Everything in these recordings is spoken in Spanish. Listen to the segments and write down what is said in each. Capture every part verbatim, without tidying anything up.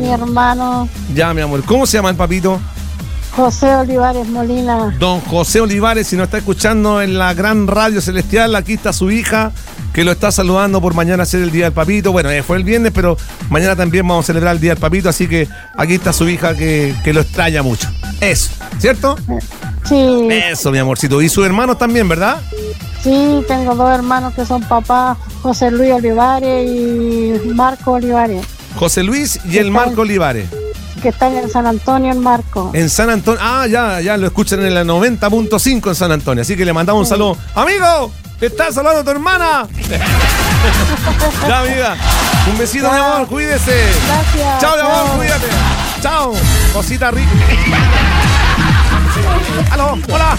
mi hermano. Ya, mi amor. ¿Cómo se llama el papito? José Olivares Molina. Don José Olivares, si nos está escuchando en la gran radio celestial, aquí está su hija, que lo está saludando por mañana ser el Día del Papito. Bueno, eh, fue el viernes, pero mañana también vamos a celebrar el Día del Papito, así que aquí está su hija que, que lo extraña mucho. Eso, ¿cierto? Sí. Eso, mi amorcito. Y sus hermanos también, ¿verdad? Sí, tengo dos hermanos que son papás, José Luis Olivares y Marco Olivares. José Luis y el Marco Olivares. Que están en San Antonio, el Marco. En San Antonio. Ah, ya, ya lo escuchan en la noventa punto cinco en San Antonio. Así que le mandamos un saludo. ¡Amigo! ¡Te está saludando tu hermana! Ya, amiga. Un besito, chao, mi amor. Cuídese. Gracias. Chao, mi amor. Chao. Cuídate. Chao. Cosita rica. Aló, hola.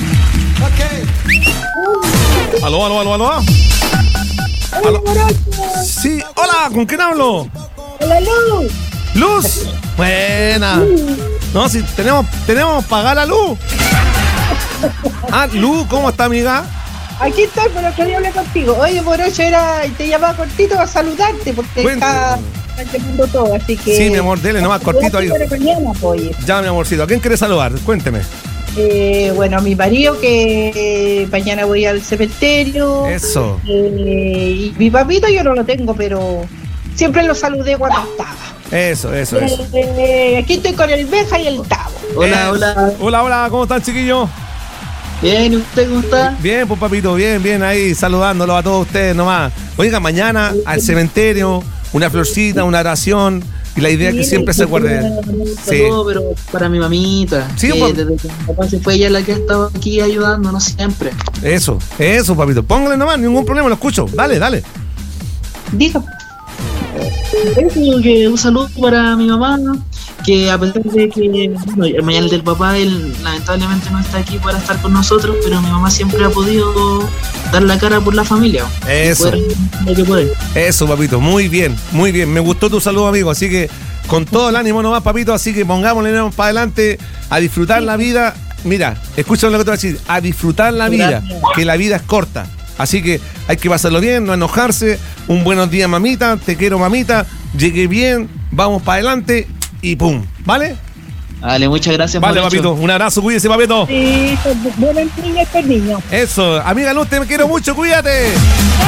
Ok. Aló, aló, aló, aló. Aló. Sí, hola. ¿Con quién hablo? Hola, Luz. Luz. Buena. No, si tenemos, tenemos pagar la luz. Ah, Luz, ¿cómo está, amiga? Aquí estoy, pero quería hablar contigo. Oye, Morocho, era, te llamaba cortito a saludarte porque bueno, está llamando todo, así que... Sí, mi amor, dele nomás cortito ahí. Mañana, pues. Ya, mi amorcito, ¿a quién quieres saludar? Cuénteme. Eh, bueno, a mi marido, que mañana voy al cementerio. Eso. Eh, y mi papito yo no lo tengo, pero siempre lo saludé cuando estaba. Eso, eso, eso. Eh, aquí estoy con el Beja y el Tavo. Hola, eh, hola. Hola, hola, ¿cómo están, chiquillos? Bien, ¿y usted cómo está? Bien, pues papito, bien, bien, ahí saludándolo a todos ustedes nomás. Oiga, mañana al cementerio, una florcita, una oración, y la idea es que siempre se acuerde. Sí. Pero para mi mamita, sí, que por... desde que mi papá se fue, ella la que ha estado aquí ayudándonos siempre. Eso, eso, papito, póngale nomás, ningún problema, lo escucho, dale, dale. Dijo. Que un saludo para mi mamá, que a pesar de que bueno, mañana el del papá, él lamentablemente no está aquí para estar con nosotros, pero mi mamá siempre ha podido dar la cara por la familia. Eso, que puede. Eso, papito, muy bien, muy bien, me gustó tu saludo, amigo, así que con todo el ánimo nomás, papito, así que pongámosle para adelante a disfrutar la vida. Mira, escúchame lo que te voy a decir, a disfrutar la vida, que la vida es corta. Así que hay que pasarlo bien, no enojarse. Un buenos días, mamita. Te quiero, mamita. Llegué bien. Vamos para adelante. Y pum. ¿Vale? Vale, muchas gracias. Vale, papito. Un abrazo. Cuídese, papito. Sí, buenos niños, niños. Eso. Amiga Luz, te quiero mucho. Cuídate.